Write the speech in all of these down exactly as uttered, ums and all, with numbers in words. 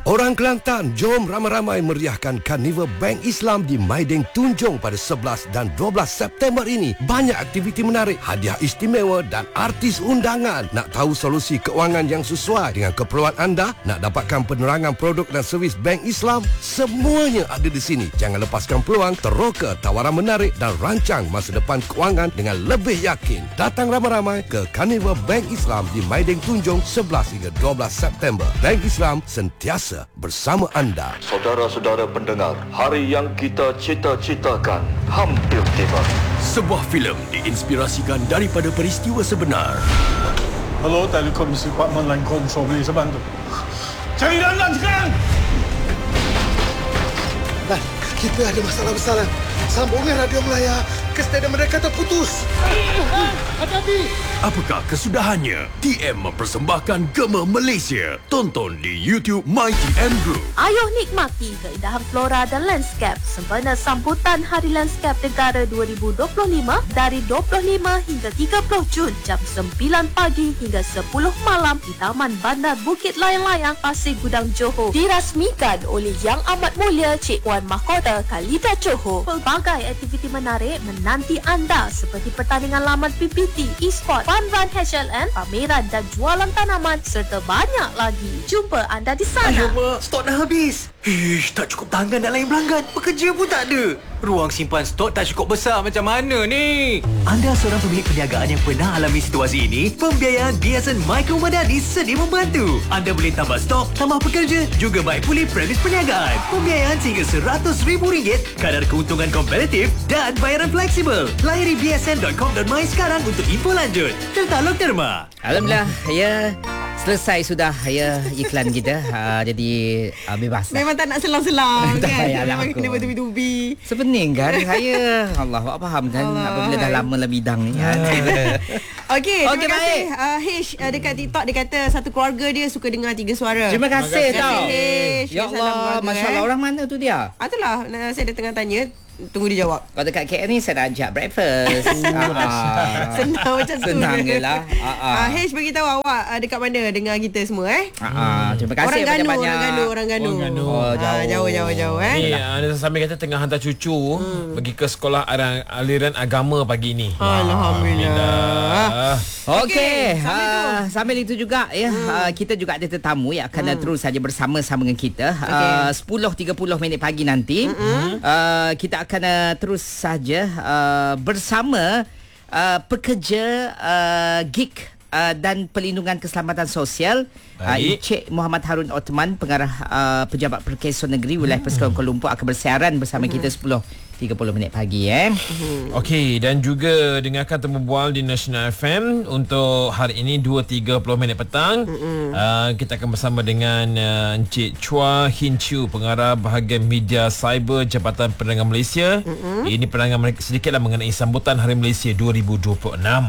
Orang Kelantan, jom ramai-ramai meriahkan Karnival Bank Islam di Maiding Tunjung pada sebelas dan dua belas September ini. Banyak aktiviti menarik, hadiah istimewa dan artis undangan. Nak tahu solusi keuangan yang sesuai dengan keperluan anda? Nak dapatkan penerangan produk dan servis Bank Islam? Semuanya ada di sini. Jangan lepaskan peluang, teroka tawaran menarik dan rancang masa depan keuangan dengan lebih yakin. Datang ramai-ramai ke Karnival Bank Islam di Maiding Tunjung sebelas hingga dua belas September. Bank Islam sentiasa bersama anda. Saudara-saudara pendengar, hari yang kita cita-citakan hampir tiba. Sebuah filem diinspirasikan daripada peristiwa sebenar. Hello, Telekom Department Line Control, boleh saya bantu? Cari Dandan sekarang! Dan kita ada masalah besar. Sambungan radio Melaya ke stadium mereka terputus. Hati-hati! Apakah kesudahannya? T M mempersembahkan Gema Malaysia. Tonton di YouTube Mighty and Group. Ayuh nikmati keindahan flora dan landscape sempena sambutan Hari Landscape Negara dua ribu dua puluh lima dari dua puluh lima hingga tiga puluh Jun jam sembilan pagi hingga sepuluh malam di Taman Bandar Bukit Layang-Layang, Pasir Gudang, Johor. Dirasmikan oleh Yang Amat Mulia Cik Wan Mahkota Kalida Johor. Pelbagai aktiviti menarik menanti anda seperti pertandingan laman P P T, e-sport, fun run H L N, pameran dan jualan tanaman serta banyak lagi. Jumpa anda di sana. Ayuh mak, stok dah habis. Ish, tak cukup tangan nak layan pelanggan. Pekerja pun tak ada. Ruang simpan stok tak cukup besar, macam mana ni? Anda seorang pemilik perniagaan yang pernah alami situasi ini? Pembiayaan B S N Micro Madani sedia membantu. Anda boleh tambah stok, tambah pekerja, juga baik pulih premis perniagaan. Pembiayaan sehingga seratus ribu ringgit, kadar keuntungan kompetitif dan bayaran fleksibel. Layari b s n dot com dot my sekarang untuk info lanjut. Katalog terma. Alhamdulillah, ya. Selesai sudah ya iklan kita. uh, Jadi uh, bebas lah. Memang tak nak selang-selang Tak kan. payahlah Memang aku. kena bertubi-tubi. Sepening kan saya. Allah, awak faham kan Allah, apabila dah hai. lama dalam bidang ni kan. Okey, Okey, terima kasih baik. uh, Hish uh, dekat TikTok dia kata satu keluarga dia suka dengar tiga suara. Terima kasih Terima tau. kasih, Hish. Ya Salam Allah, keluarga, Masya Allah. eh. Orang mana tu dia? Ah, itulah nah, saya dah tengah tanya. Tunggu dia jawab. Kalau dekat K L ni saya dah ajak breakfast. Ah, Senang macam tu. Senang je lah. Ah, ah. Ah, Hish beritahu awak uh, dekat mana dengar kita semua eh. Ah, ah. Terima kasih Orang Ganu, banyak-banyak. orang Ganu, orang Ganu. Orang Ganu. Oh, Ah, jauh jauh jauh eh. Ni uh, sambil kata tengah hantar cucu hmm. pergi ke sekolah aliran, aliran agama pagi ni. Alhamdulillah. Okey, Okey, sambil tu. uh, sambil itu juga ya hmm. uh, kita juga ada tetamu yang akan hmm. terus saja bersama-sama dengan kita. Okay. Uh, sepuluh tiga puluh minit pagi nanti. Hmm. Uh, kita akan uh, terus saja uh, bersama uh, pekerja uh, gig uh, dan pelindungan keselamatan sosial. Uh, Encik Muhammad Harun Othman, pengarah uh, Pejabat Perkeson Negeri Wilayah hmm. Persekongkolan Kuala Lumpur akan bersiaran bersama hmm. kita sepuluh tiga puluh minit pagi eh. Hmm. Okey, dan juga dengarkan Temu Bual di National F M untuk hari ini dua tiga puluh minit petang. Hmm. Uh, kita akan bersama dengan uh, Encik Chua Hin Chiu, pengarah bahagian media cyber Jabatan Penerangan Malaysia. Hmm. Ini penerangan mereka sedikitlah mengenai sambutan Hari Malaysia dua ribu dua puluh enam.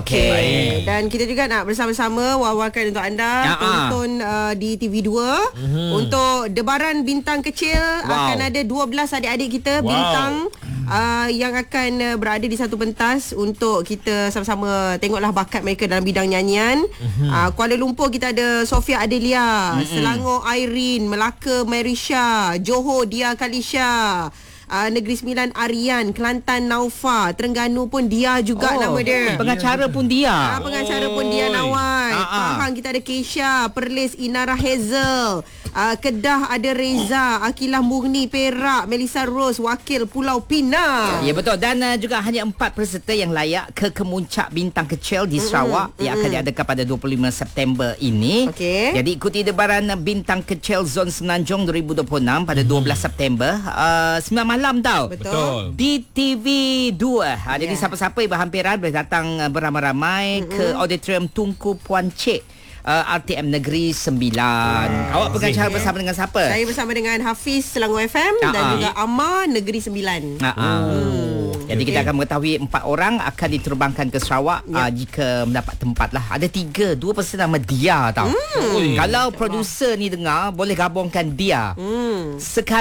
Okey. Dan kita juga nak bersama-sama wawarkan untuk anda. Ya, tonton uh, di T V dua mm-hmm. untuk debaran bintang kecil. Wow. Akan ada dua belas adik-adik kita wow. bintang uh, yang akan uh, berada di satu pentas untuk kita sama-sama tengoklah bakat mereka dalam bidang nyanyian. Mm-hmm. uh, Kuala Lumpur kita ada Sofia Adelia, mm-hmm. Selangor Irene, Melaka Marisha, Johor Dia Kalisha, Uh, Negeri Sembilan Aryan, Kelantan Naufa, Terengganu pun dia juga oh, nama dia. Pengacara pun dia. Ah, pengacara pun dia Nawai. Ah, ah. Pahang kita ada Keisha, Perlis Inara Hazel. Uh, Kedah ada Reza, Akilah Murni Perak, Melissa Rose, wakil Pulau Pinang. Ya betul, dan uh, juga hanya empat peserta yang layak ke kemuncak bintang kecil di Sarawak mm-hmm. yang akan diadakan pada dua puluh lima September ini. Okey. Jadi ikuti debaran bintang kecil Zon Semenanjung dua ribu dua puluh enam pada dua belas September uh, sembilan malam tau. Betul. Di T V dua. Ha, yeah. Jadi siapa-siapa yang berhampiran boleh datang uh, beramai-ramai mm-hmm. ke Auditorium Tunku Puan Cik. Uh, R T M Negeri Sembilan. Awak pengacara bersama dengan siapa? Saya bersama dengan Hafiz Selangor F M uh-huh. dan juga Amar Negeri Sembilan. Uh-huh. Hmm. Jadi okay. kita akan mengetahui empat orang akan diterbangkan ke Sarawak yep. uh, jika mendapat tempat lah. Ada tiga, dua person nama Dia tau. Hmm. Kalau producer ni dengar, boleh gabungkan Dia. Hmm.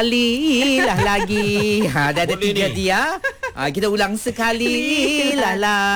Sekali lah lagi. Ha, ada ada tiga ni. Dia. Ha, kita ulang sekali lah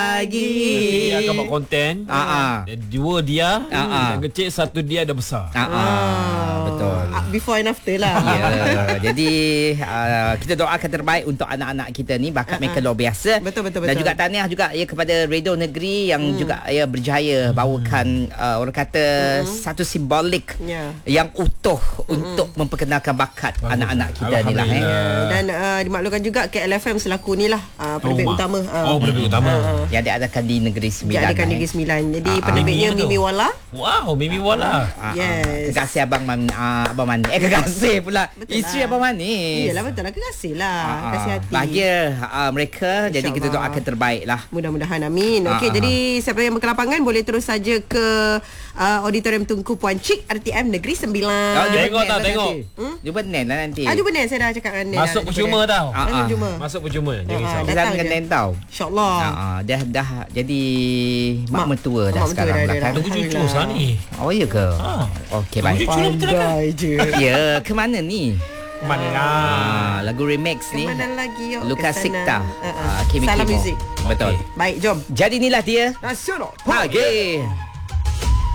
lagi. Dia akan buat konten. Uh-huh. Dua Dia. Uh-huh. Yang kecil, satu Dia dah besar. Uh-huh. Betul. uh, before and after lah. Ya, jadi uh, kita doakan terbaik untuk anak-anak kita ni, bakat mereka luar biasa. Betul betul Dan betul. juga tahniah juga ya kepada Radio Negeri yang hmm. juga ya berjaya bawakan uh, orang kata hmm. satu simbolik Ya. yang utuh hmm. untuk memperkenalkan bakat anak-anak kita ni lah. Eh. Dan uh, dimaklumkan juga K L F M selaku ni lah uh, penerbit Oh, utama. Uh, Oh, penerbit utama. Uh, Yang diadakan di Negeri Sembilan. diadakan eh. Negeri Sembilan. Jadi Ah, ah. penerbitnya Mimi Mimi tu. Wala. Wow, Mimi Wala. Ah, Yes. ah. Kekasih Abang Man, ah, Abang Mani. Eh kekasih pula. Betul Isteri lah. Abang Manis. Iyalah betul lah, kasih lah. Ah, Kasih hati. Bahagia uh, mereka. Jadi kita InsyaAllah. doakan terbaik lah. Mudah-mudahan amin. Okey, Ah, jadi siapa yang berkelapangan boleh terus saja ke uh, Auditorium Tunku Puan Cik R T M Negeri Sembilan. Oh, jumpa Tengok Nen tak, lah tengok. nanti. Hmm? Jumpa Nen lah nanti. Ah, jumpa Nen, saya dah cakap dengan Nen. Masuk dah, percuma jumpa Nen. tau. Ah, Masuk ah. percuma. Masuk percuma. Jangan Ah, risau. ah. Kita Datang dengan je. Nen tau. InsyaAllah. Ah, ah, dah dah jadi mak, Mak- mertua dah mak mertua sekarang dah, dah, lah dah. kan. Tunggu cucu sah ni. Oh ya ke? Ah. Okey baik. Cucu lah betul kan? Pandai je. Ya, ke mana ni? Mana lah. Ah, lagu remix ni. Kemana lagi yuk? Lukas Ke sana. Sikta. Ah, ah. Ah, Kimi Salam Kimo. Music. Betul. Baik, jom. Jadi inilah dia. Nasional. Pagi.